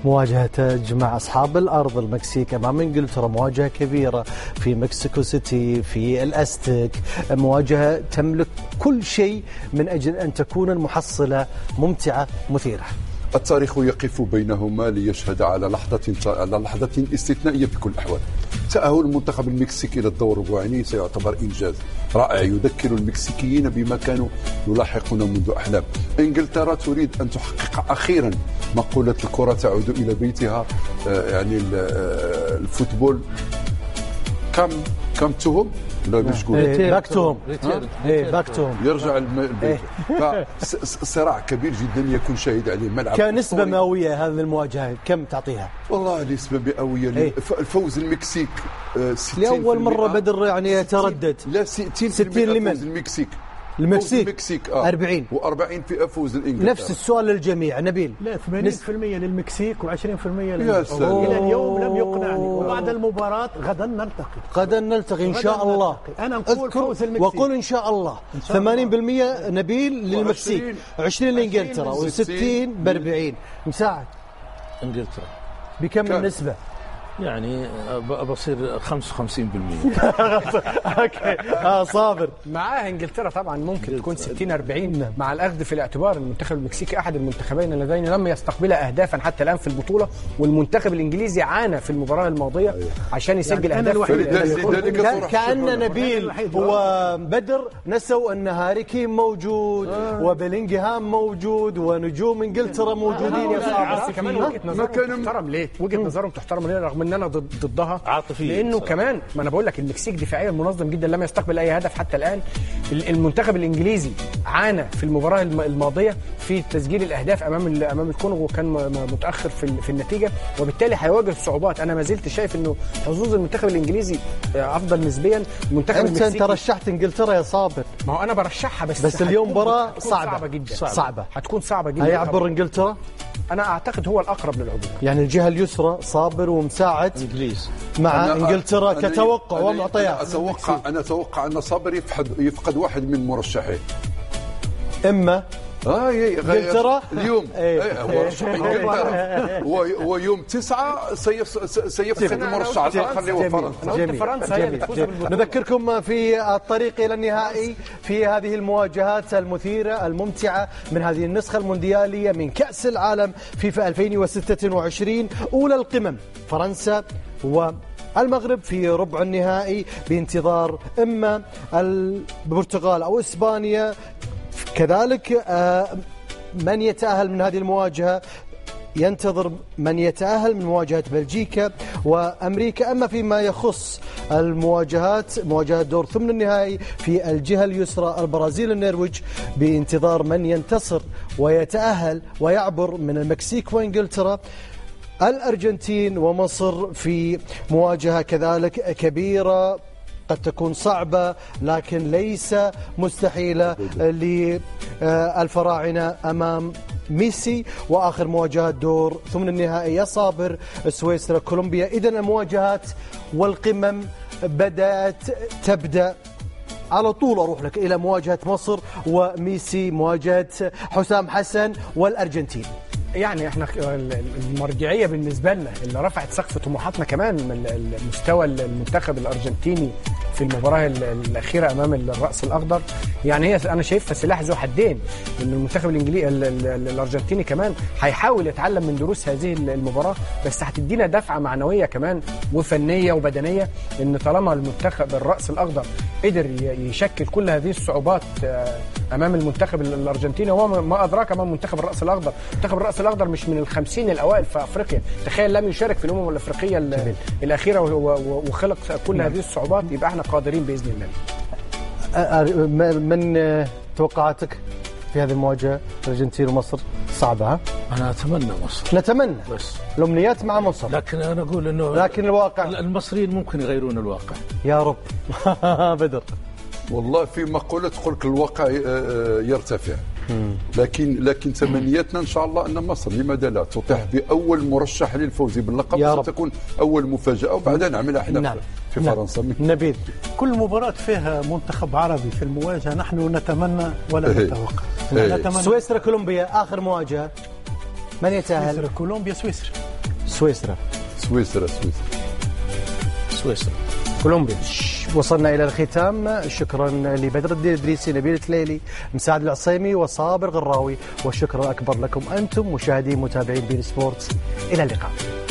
مواجهة تجمع أصحاب الأرض المكسيك أمام إنجلترا، مواجهة كبيرة في مكسيكو سيتي في الأستك، مواجهة تملك كل شيء من أجل أن تكون المحصلة ممتعة مثيرة. التاريخ يقف بينهما ليشهد على لحظة استثنائية في كل الأحوال. تأهل المنتخب المكسيكي إلى الدور الرباعي سيعتبر إنجاز رائع يذكر المكسيكيين بما كانوا يلاحقون منذ أحلام. إنجلترا تريد أن تحقق أخيرا مقولة الكرة تعود إلى بيتها، يعني الفوتبول كم توهم لا بيشكون باكتهم يرجع البيت. فصراع كبير جدا يكون شاهد عليه ملعب. كنسبة مئوية هذه المواجهة كم تعطيها؟ والله نسبة مئوية الفوز المكسيك لأول مرة بدر يعني يتردد. لا 60 لمن؟ فوز المكسيك 40 و40 في فوز الانجلترا. نفس السؤال للجميع نبيل. لا 80% للمكسيك و20% للمكسيك. إلى اليوم لم يقنعني، وبعد المباراة غدا نلتقي إن شاء الله. أنا نقول فوز المكسيك وقول إن شاء الله 80% نبيل للمكسيك، 20 لإنجلترا، و60 ب40. مساعد إنجلترا بكم النسبة؟ يعني بصير 55%. اوكي صابر معاه انجلترا طبعا ممكن تكون 60-40 مع الاخذ في الاعتبار المنتخب المكسيكي احد المنتخبين اللذين لم يستقبلا اهدافا حتى الان في البطوله، والمنتخب الانجليزي عانى في المباراه الماضيه عشان يسجل اهداف. كأن نبيل وبدر نسوا ان هاري كين موجود وبيلينغهام موجود ونجوم انجلترا موجودين يا صابر. كمان وجهه نظرهم تحترم ليه؟ وجهه نظرهم تحترم ليه رغم ان انا ضدها عاطفية، لانه كمان ما انا بقول لك المكسيك دفاعيا منظم جدا لم يستقبل اي هدف حتى الان. المنتخب الانجليزي عانى في المباراه الماضيه في تسجيل الاهداف امام الكونغو، وكان متاخر في النتيجه، وبالتالي هيواجه صعوبات. انا ما زلت شايف انه حظوظ المنتخب الانجليزي افضل نسبيا. المنتخب المكسيكي انت رشحت انجلترا يا صابر. ما هو انا برشحها بس اليوم مباراه صعبه جدا. هتكون صعبه جدا. هيعبر انجلترا؟ انا اعتقد هو الاقرب للعبور. يعني الجهه اليسرى صابر ومساعد انجليز مع انجلترا كتوقع ومعطيات. انا اتوقع ان صابر يفقد واحد من المرشحين. اما انجلترا اليوم هو رشح انجلترا ويوم 9 سيفقد المرشح الاخر اللي هو فرنسا. هي اللي تفوز بالبطوله. نذكركم في الطريق الى النهائي في هذه المواجهات المثيره الممتعه من هذه النسخه الموندياليه من كأس العالم فيفا 2026. اولى القمم فرنسا والمغرب في ربع النهائي بانتظار اما البرتغال او اسبانيا. كذلك من يتأهل من هذه المواجهة ينتظر من يتأهل من مواجهة بلجيكا وأمريكا. أما فيما يخص مواجهات دور ثمن النهائي في الجهة اليسرى البرازيل النرويج بانتظار من ينتصر ويتأهل ويعبر من المكسيك وإنجلترا. الأرجنتين ومصر في مواجهة كذلك كبيرة قد تكون صعبة لكن ليس مستحيلة للفراعنة أمام ميسي. وآخر مواجهات دور ثمن النهائي يا صابر سويسرا كولومبيا. إذن المواجهات والقمم تبدأ على طول. أروح لك إلى مواجهة مصر وميسي، مواجهة حسام حسن والأرجنتين. يعني احنا المرجعيه بالنسبه لنا اللي رفعت سقف طموحاتنا كمان من مستوى المنتخب الارجنتيني في المباراه الاخيره امام الراس الاخضر. يعني هي انا شايفها سلاح ذو حدين، ان المنتخب الانجليزي الارجنتيني كمان هيحاول يتعلم من دروس هذه المباراه، بس هتدينا دفعه معنويه كمان وفنيه وبدنيه، ان طالما المنتخب الراس الاخضر قدر يشكل كل هذه الصعوبات امام المنتخب الارجنتيني. وهو ما ادراك امام منتخب الراس الاخضر. منتخب الراس الاخضر مش من ال50 الاوائل في افريقيا، تخيل لم يشارك في الامم الافريقيه الاخيره وخلق كل هذه الصعوبات. يبقى احنا قادرين باذن الله. من توقعاتك في هذه المواجهه الارجنتين ومصر؟ صعبه. انا اتمنى مصر، نتمنى بس الامنيات مع مصر، لكن انا اقول انه لكن الواقع المصريين ممكن يغيرون الواقع يا رب. بدر والله في مقولة تقول الواقع يرتفع، لكن تمنياتنا ان شاء الله ان مصر لماذا لا تطيح باول مرشح للفوز باللقب. ستكون اول مفاجأة وبعدها نعمل احنا في فرنسا. نبيل، كل مباراة فيها منتخب عربي في المواجهة نحن نتمنى ولا نتوقع. سويسرا كولومبيا آخر مواجهة، من يتأهل؟ سويسرا كولومبيا. سويسرا. كولومبيا. وصلنا إلى الختام. شكرا لبدر الدين الإدريسي، نبيل التليلي، مساعد العصيمي وصابر غراوي، والشكر الأكبر لكم أنتم مشاهدين متابعين بين سبورتس. إلى اللقاء.